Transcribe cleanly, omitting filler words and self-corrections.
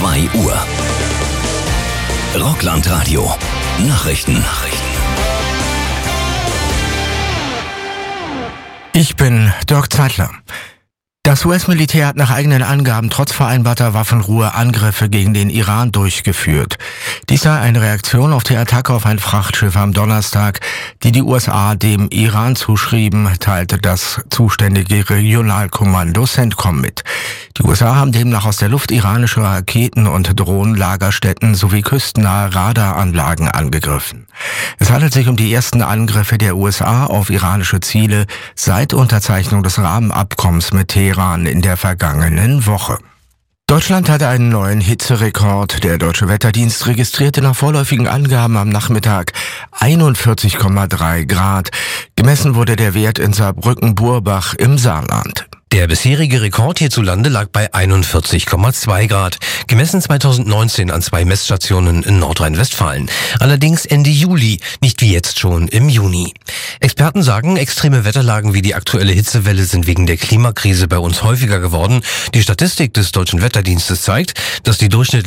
2 Uhr. Rockland-Radio. Nachrichten. Ich bin Dirk Zeitler. Das US-Militär hat nach eigenen Angaben trotz vereinbarter Waffenruhe Angriffe gegen den Iran durchgeführt. Dies sei eine Reaktion auf die Attacke auf ein Frachtschiff am Donnerstag, die USA dem Iran zuschrieben, teilte das zuständige Regionalkommando CENTCOM mit. Die USA haben demnach aus der Luft iranische Raketen- und Drohnenlagerstätten sowie küstennahe Radaranlagen angegriffen. Es handelt sich um die ersten Angriffe der USA auf iranische Ziele seit Unterzeichnung des Rahmenabkommens mit Teheran in der vergangenen Woche. Deutschland hatte einen neuen Hitzerekord. Der Deutsche Wetterdienst registrierte nach vorläufigen Angaben am Nachmittag 41,3 Grad. Gemessen wurde der Wert in Saarbrücken-Burbach im Saarland. Der bisherige Rekord hierzulande lag bei 41,2 Grad, gemessen 2019 an 2 Messstationen in Nordrhein-Westfalen. Allerdings Ende Juli, nicht wie jetzt schon im Juni. Experten sagen, extreme Wetterlagen wie die aktuelle Hitzewelle sind wegen der Klimakrise bei uns häufiger geworden. Die Statistik des Deutschen Wetterdienstes zeigt, dass die durchschnittliche